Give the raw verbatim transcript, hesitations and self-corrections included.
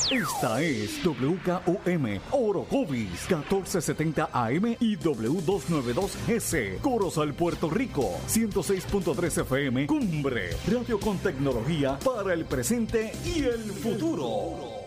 Esta es W K O M Orocovis catorce setenta A M y W doscientos noventa y dos S Corozal, Puerto Rico, ciento seis punto tres F M Cumbre, radio con tecnología para el presente y el futuro.